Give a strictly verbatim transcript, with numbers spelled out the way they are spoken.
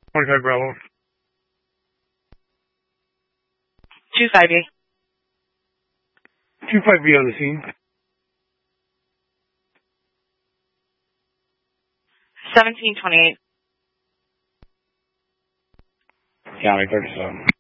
twenty-five Bravo. two five B. two five B on the scene. seventeen twenty-eight. County thirty-seven.